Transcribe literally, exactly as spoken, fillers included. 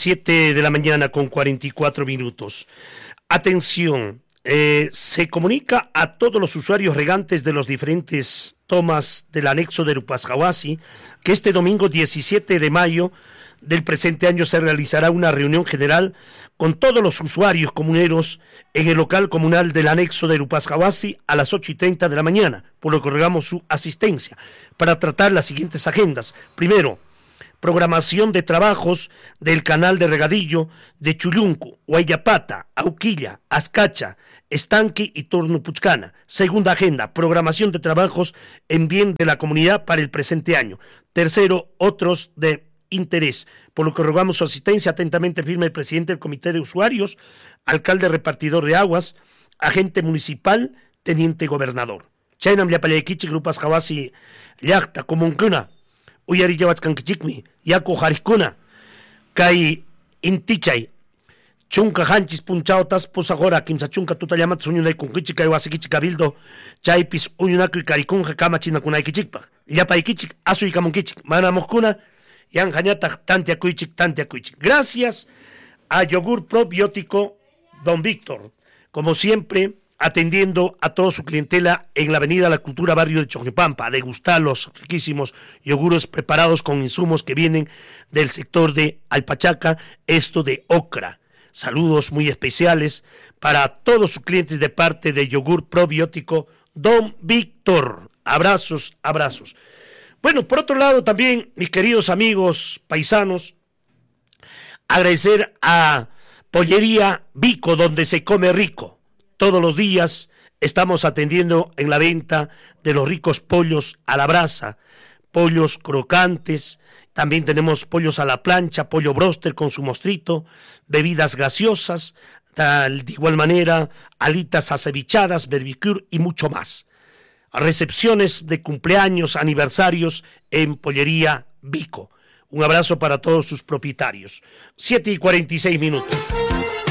siete de la mañana con cuarenta y cuatro minutos. Atención, eh, se comunica a todos los usuarios regantes de los diferentes tomas del anexo de Rupascahuasi que este domingo diecisiete de mayo del presente año se realizará una reunión general con todos los usuarios comuneros en el local comunal del anexo de Rupascahuasi a las ocho y treinta de la mañana, por lo que rogamos su asistencia para tratar las siguientes agendas. Primero, programación de trabajos del canal de regadillo de Chulluncu, Guayapata, Auquilla, Azcacha, Estanque y Tornupuchcana. Segunda agenda, programación de trabajos en bien de la comunidad para el presente año. Tercero, otros de interés, por lo que rogamos su asistencia. Atentamente firma el presidente del Comité de Usuarios, alcalde repartidor de aguas, agente municipal, teniente gobernador. Chaynam Yapalayakichi, Grupas Hawasi, Yachta, Comuncuna, Uyari Yawatzkankichikmi, Yaku Jarikuna, Kai Intichay, Chunka Hanchis Punchautas, Posagora, Kimsa Chunka Tutayamat, Sunyunay Kunkichi, Kai Wasikichi Cabildo, Chaipis, Uyunaku y Carikunja, Kamachina Kunaikichikpa, Yapaikichik, Asu y Kamunkichik, Mana Mokuna, Yan Hañata, Tantia Kuichik, Tantia Kuichik. Gracias a Yogur Probiótico Don Víctor, como siempre, atendiendo a toda su clientela en la avenida La Cultura, barrio de Chojnipampa, a degustar los riquísimos yogures preparados con insumos que vienen del sector de Alpachaca, esto de Ocra. Saludos muy especiales para todos sus clientes de parte de Yogur Probiótico Don Víctor. Abrazos, abrazos. Bueno, por otro lado también, mis queridos amigos paisanos, agradecer a Pollería Vico, donde se come rico. Todos los días estamos atendiendo en la venta de los ricos pollos a la brasa, pollos crocantes, también tenemos pollos a la plancha, pollo bróster con su mostrito, bebidas gaseosas, de igual manera alitas acevichadas, barbecue y mucho más. Recepciones de cumpleaños, aniversarios en Pollería Vico. Un abrazo para todos sus propietarios. siete y cuarenta y seis minutos.